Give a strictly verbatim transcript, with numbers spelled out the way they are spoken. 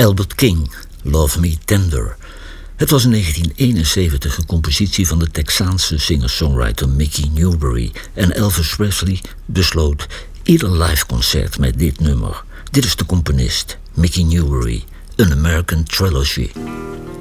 Albert King, Love Me Tender. Het was in negentien eenenzeventig een compositie van de Texaanse singer-songwriter Mickey Newbury. En Elvis Presley besloot ieder live concert met dit nummer. Dit is de componist, Mickey Newbury, An American Trilogy.